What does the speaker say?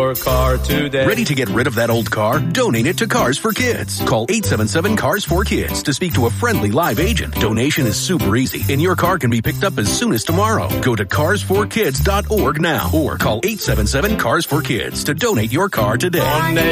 your car today. Ready to get rid of that old car? Donate it to Cars for Kids. Call 877-CARS4KIDS to speak to a friendly live agent. Donation is super easy, and your car can be picked up as soon as tomorrow. Go to carsforkids.org now or call 877-CARS4KIDS to donate your car today.